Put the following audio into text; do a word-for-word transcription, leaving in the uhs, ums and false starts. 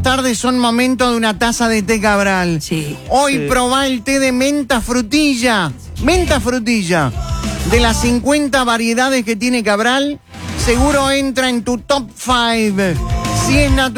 tarde son momento de una taza de té Cabral. Sí. Hoy Sí. probá el té de menta frutilla. Menta frutilla. De las cincuenta variedades que tiene Cabral, seguro entra en tu top cinco. Si es natural.